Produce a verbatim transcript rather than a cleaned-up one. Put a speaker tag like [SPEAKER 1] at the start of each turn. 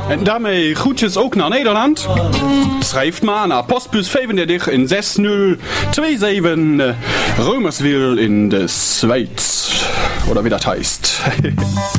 [SPEAKER 1] En daarmee groetjes ook naar Nederland. Schrijf maar naar postbus vijfendertig in zes nul twee zeven Römerswil in de Schweiz. Oder wie das heißt.